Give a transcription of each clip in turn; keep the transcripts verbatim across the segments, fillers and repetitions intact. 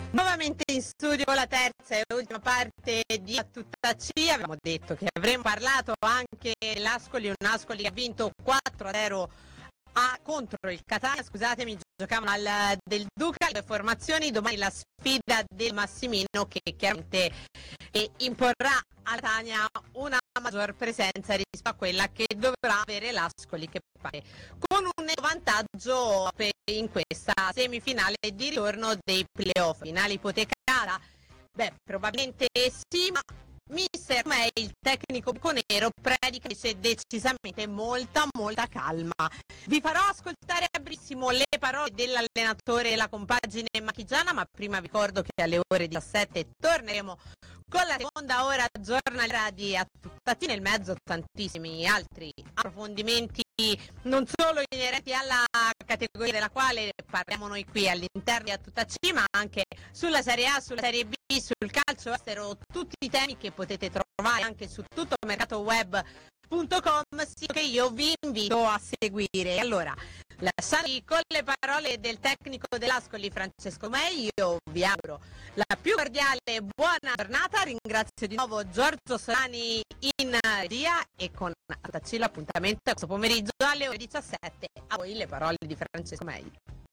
Nuovamente in studio la terza e ultima parte di A Tutta C. Avevamo detto che avremmo parlato anche dell'Ascoli, un Ascoli che ha vinto quattro a zero a, contro il Catania, scusatemi, giocavano al del Duca, le formazioni, domani la sfida del Massimino che chiaramente eh, imporrà a Catania una maggior presenza rispetto a quella che dovrà avere l'Ascoli, che pare con un vantaggio per, in questa semifinale di ritorno dei playoff. Finale ipotecata? Beh, probabilmente sì, ma mister May, il tecnico bianconero, predica decisamente molta molta calma. Vi farò ascoltare a brevissimo le parole dell'allenatore e la compagine marchigiana, ma prima vi ricordo che alle ore diciassette torneremo con la seconda ora giornaliera di A Tutta C, nel mezzo tantissimi altri approfondimenti non solo inerenti alla categoria della quale parliamo noi qui all'interno di A Tutta C, ma anche sulla Serie A, sulla Serie B, sul calcio estero, tutti i temi che potete trovare anche su tutto il mercato web punto com, sì, che io vi invito a seguire. Allora, lasciandovi con le parole del tecnico dell'Ascoli Francesco May, io vi auguro la più cordiale buona giornata. Ringrazio di nuovo Giorgio Solani in regia e con A Tutta C l'appuntamento questo pomeriggio alle ore diciassette. A voi le parole di Francesco May.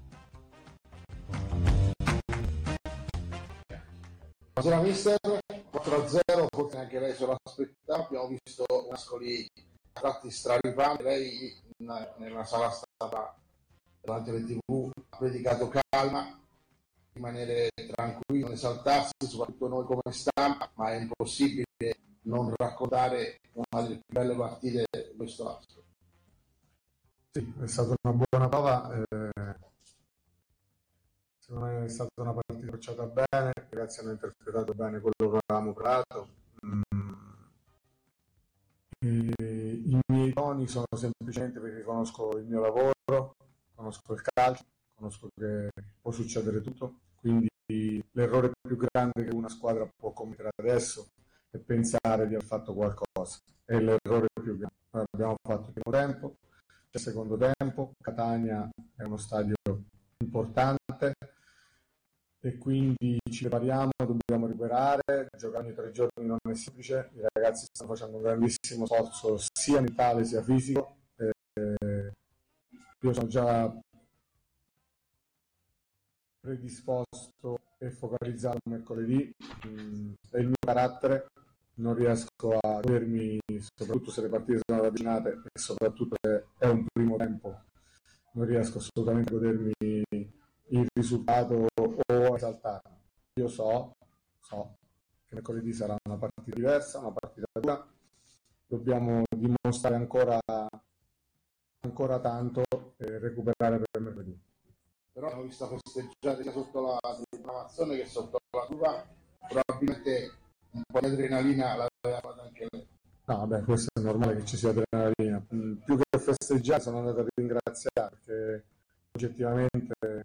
Buonasera mister, quattro a zero, forse anche lei se lo aspettava, abbiamo visto un Ascoli a tratti straripante, lei in, nella sala stampa davanti alle tivù ha predicato calma, rimanere tranquilli, non esaltarsi, soprattutto noi come stampa, ma è impossibile non raccontare una delle più belle partite di questo Ascoli. Sì, è stata una buona prova, eh, secondo me è stata una partita conciata bene, i ragazzi hanno interpretato bene quello che avevamo provato. Mm. I miei toni sono semplicemente perché conosco il mio lavoro, conosco il calcio, conosco che può succedere tutto, quindi l'errore più grande che una squadra può commettere adesso è pensare di aver fatto qualcosa, è l'errore più grande. Noi abbiamo fatto il primo tempo, c'è il secondo tempo, Catania è uno stadio importante e quindi ci prepariamo, dobbiamo recuperare, giocare ogni tre giorni non è semplice, i ragazzi stanno facendo un grandissimo sforzo sia mentale sia fisico, eh, io sono già predisposto e focalizzato mercoledì, mh, è il mio carattere, non riesco a godermi, soprattutto se le partite sono ravvicinate e soprattutto se è un primo tempo, non riesco assolutamente a godermi il risultato o esaltarmi. Io so, so che mercoledì sarà una partita diversa, una partita dura, dobbiamo dimostrare ancora, ancora tanto e recuperare per mercoledì. Però l'ho vista festeggiare sia sotto la proclamazione che sotto la curva, probabilmente un po' di adrenalina l'aveva fatta anche lei. No, beh, questo è normale che ci sia adrenalina. Più che festeggiare sono andato a ringraziare perché oggettivamente,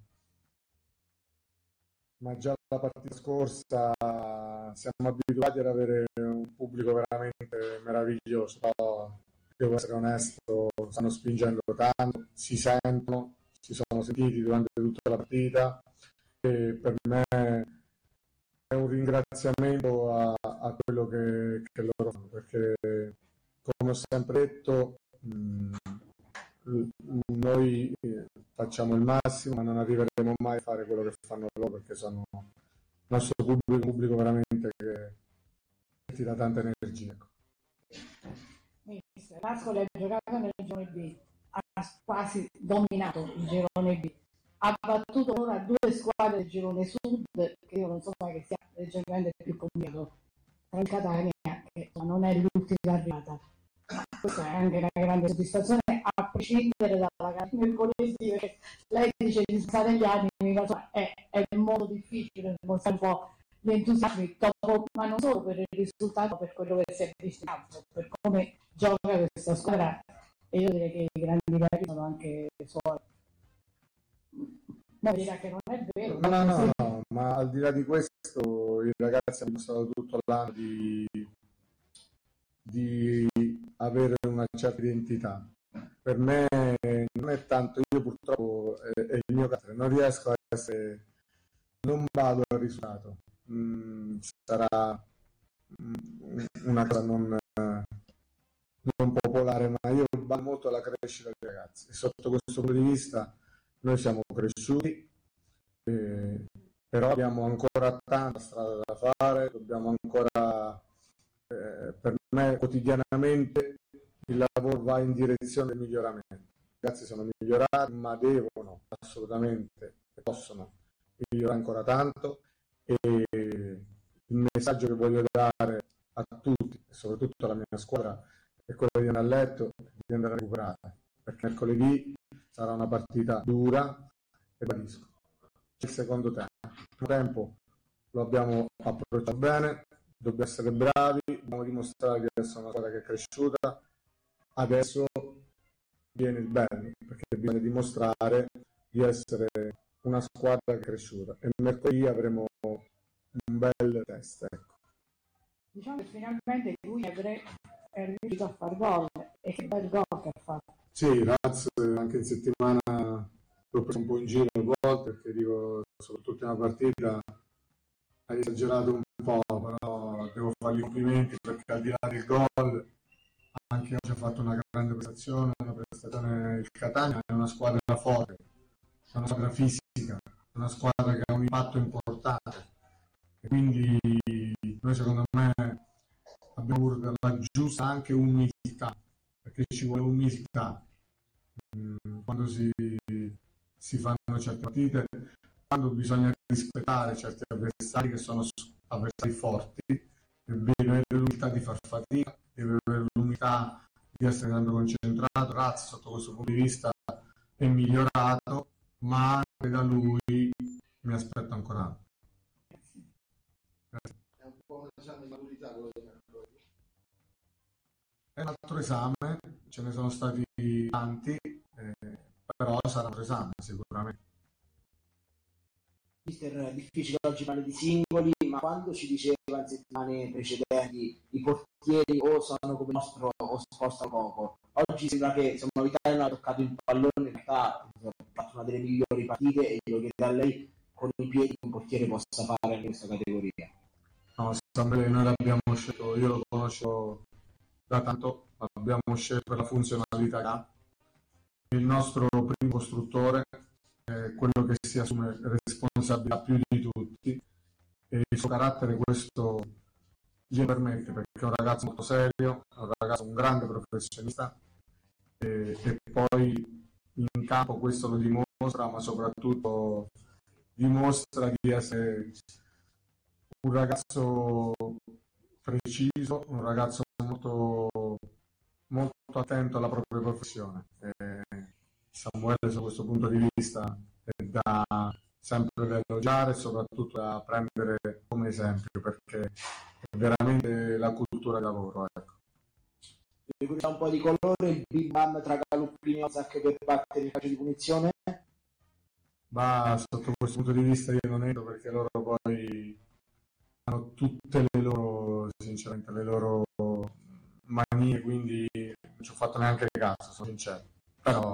ma già la partita scorsa siamo abituati ad avere un pubblico veramente meraviglioso, però devo essere onesto, stanno spingendo tanto, si sentono, si sono sentiti durante tutta la partita e per me è un ringraziamento a, a quello che, che loro fanno, perché come ho sempre detto mh, noi facciamo il massimo ma non arriveremo mai a fare quello che fanno loro, perché sono il nostro pubblico, pubblico veramente che ti dà tanta energia. L'Ascoli ha giocato nel girone B, ha quasi dominato il girone B, ha battuto ora due squadre del girone sud che io non so mai che sia leggermente più complicato, tra il Catania che non è l'ultima arrivata. Questa è anche una grande soddisfazione, a prescindere dalla gara di mercoledì, perché lei dice di stare gli animi, ma è, è molto difficile mostrare un po' gli entusiasmi dopo, ma non solo per il risultato, per quello che si è visto in campo, per come gioca questa squadra, e io direi che i grandi meriti sono anche suoi. No, dirà che non è vero. No, no, no, no, ma al di là di questo i ragazzi hanno dimostrato tutto l'anno di, di avere una certa identità. Per me non è tanto, io purtroppo è, è il mio carattere, non riesco a essere non vado al risultato, mm, sarà mm, una cosa non, non popolare, ma io vado molto alla crescita dei ragazzi e sotto questo punto di vista noi siamo cresciuti, eh, però abbiamo ancora tanta strada da fare, dobbiamo ancora, eh, per me quotidianamente il lavoro va in direzione del miglioramento. I ragazzi sono migliorati, ma devono assolutamente, possono migliorare ancora tanto, e il messaggio che voglio dare a tutti, e soprattutto alla mia squadra, è quello di andare a letto e di andare a recuperare, perché mercoledì sarà una partita dura e ribadisco, il secondo tempo. Il tempo lo abbiamo approcciato bene, dobbiamo essere bravi, dobbiamo dimostrare di essere una squadra che è cresciuta. Adesso viene il bello, perché bisogna dimostrare di essere una squadra che è cresciuta e mercoledì avremo un bel test, ecco. Diciamo che finalmente lui è riuscito a far gol, e che bel gol che ha fatto. Sì, Raz anche in settimana l'ho preso un po' in giro a volte, perché dico, soprattutto in una partita hai esagerato un po', però devo fargli i complimenti, perché al di là del gol anche oggi ha fatto una grande prestazione, una prestazione. Il Catania è una squadra forte, è una squadra fisica, è una squadra che ha un impatto importante, e quindi noi secondo me abbiamo avuto la giusta anche umiltà, perché ci vuole umiltà quando si, si fanno certe partite, quando bisogna rispettare certi avversari che sono avversari forti, deve avere l'umiltà di far fatica, deve avere l'umiltà di essere sempre concentrato. Raz sotto questo punto di vista è migliorato, ma anche da lui mi aspetto ancora altro. È un po' un esame di maturità quello di mercoledì. È un altro esame, ce ne sono stati tanti, eh, però sarà un esame sicuramente. Mister, è difficile oggi parlare di singoli, ma quando ci diceva in settimane precedenti i portieri o sono come il nostro o spostano poco, oggi sembra che insomma, l'Italia non ha toccato il pallone, in realtà ha fatto una delle migliori partite, e io chiedo a lei con i piedi un portiere possa fare in questa categoria. No, Samuele, noi l'abbiamo scelto, io lo conosco da tanto, l'abbiamo scelto per la funzionalità che ha. Il nostro primo costruttore è quello che si assume responsabilità più di tutti, e il suo carattere questo gli permette, perché è un ragazzo molto serio, è un ragazzo un grande professionista, e, e poi in campo questo lo dimostra, ma soprattutto dimostra di essere un ragazzo preciso, un ragazzo molto, molto attento alla propria professione. E Samuele su questo punto di vista è da sempre da elogiare e soprattutto da prendere come esempio, perché è veramente la cultura del lavoro. Ecco. C'è un po' di colore il bim bam tra Galuppini e Ozak per battere il calcio di punizione? Ma sotto questo punto di vista io non entro, perché loro poi hanno tutte le loro, sinceramente, le loro manie, quindi non ci ho fatto neanche caso, sono sincero. Però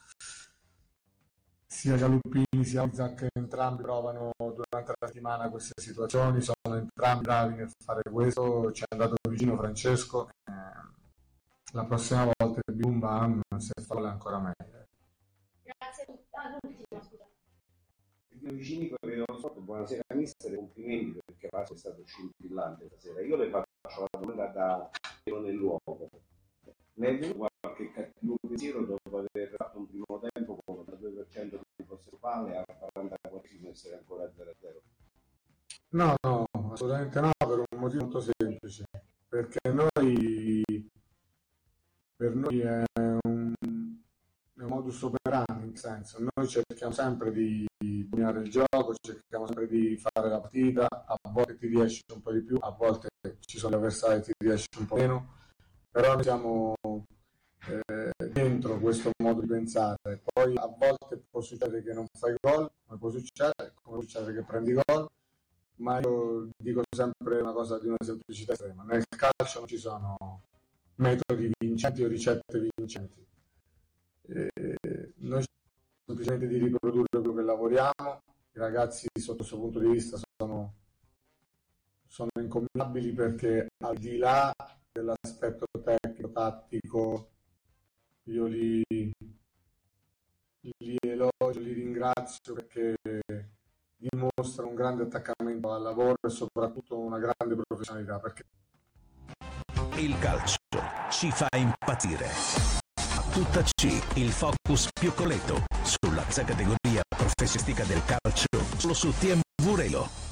sia Galuppini sia Ozak, entrambi provano durante la settimana queste situazioni, sono entrambi bravi nel fare questo, ci è andato vicino Francesco, eh, la prossima volta il bim bam, se fa ancora meglio. Grazie a tutti. Vicini che non so, buonasera mister, complimenti perché Vasco è stato scintillante stasera. Io le faccio la domanda da nell'uomo. Ne è venuto qualche cattivo pensiero dopo aver fatto un primo tempo con il due per cento di possesso-palle a quarantaquattro essere ancora a zero a zero? No, no, assolutamente no, per un motivo molto semplice, perché noi per noi è un, è un modus operandi, nel senso, noi cerchiamo sempre di dominare il gioco, cerchiamo sempre di fare la partita, a volte ti riesce un po' di più, a volte ci sono gli avversari che ti riesce un po' meno, però noi siamo eh, dentro questo modo di pensare. Poi a volte può succedere che non fai gol, come può succedere, come può succedere che prendi gol, ma io dico sempre una cosa di una semplicità estrema: nel calcio non ci sono metodi vincenti o ricette vincenti, e noi semplicemente di riprodurre quello che lavoriamo i ragazzi sotto questo punto di vista sono, sono incomparabili, perché al di là dell'aspetto tecnico, tattico, io li, li elogio, li ringrazio, perché dimostrano un grande attaccamento al lavoro e soprattutto una grande professionalità. Perché il calcio ci fa impazzire. A tutta C, il focus più completo sulla categoria professionistica del calcio, solo su T M V Relo.